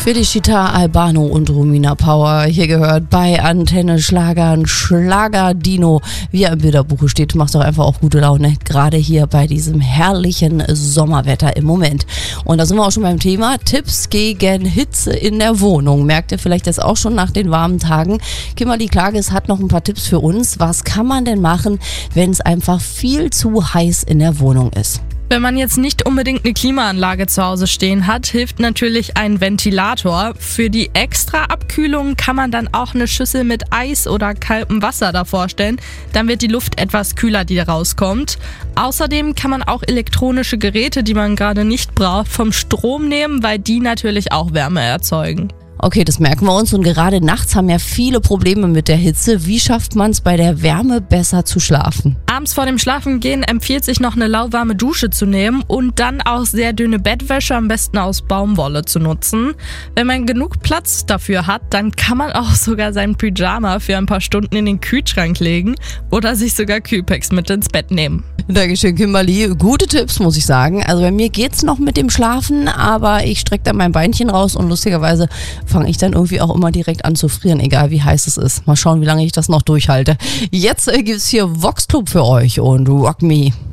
Felicita Albano und Romina Power. Hier gehört bei Antenne Schlagern Schlagerdino. Wie er im Bilderbuch steht, macht doch einfach auch gute Laune. Gerade hier bei diesem herrlichen Sommerwetter im Moment. Und da sind wir auch schon beim Thema Tipps gegen Hitze in der Wohnung. Merkt ihr vielleicht das auch schon nach den warmen Tagen? Kimberly Klages hat noch ein paar Tipps für uns. Was kann man denn machen, wenn es einfach viel zu heiß in der Wohnung ist? Wenn man jetzt nicht unbedingt eine Klimaanlage zu Hause stehen hat, hilft natürlich ein Ventilator. Für die extra Abkühlung kann man dann auch eine Schüssel mit Eis oder kaltem Wasser davor stellen. Dann wird die Luft etwas kühler, die rauskommt. Außerdem kann man auch elektronische Geräte, die man gerade nicht braucht, vom Strom nehmen, weil die natürlich auch Wärme erzeugen. Okay, das merken wir uns und gerade nachts haben ja viele Probleme mit der Hitze. Wie schafft man es bei der Wärme besser zu schlafen? Abends vor dem Schlafengehen empfiehlt sich noch eine lauwarme Dusche zu nehmen und dann auch sehr dünne Bettwäsche, am besten aus Baumwolle, zu nutzen. Wenn man genug Platz dafür hat, dann kann man auch sogar sein Pyjama für ein paar Stunden in den Kühlschrank legen oder sich sogar Kühlpacks mit ins Bett nehmen. Dankeschön, Kimberly. Gute Tipps, muss ich sagen. Also bei mir geht's noch mit dem Schlafen, aber ich strecke dann mein Beinchen raus und lustigerweise fange ich dann irgendwie auch immer direkt an zu frieren, egal wie heiß es ist. Mal schauen, wie lange ich das noch durchhalte. Jetzt gibt's hier Vox Club für euch und Rock Me.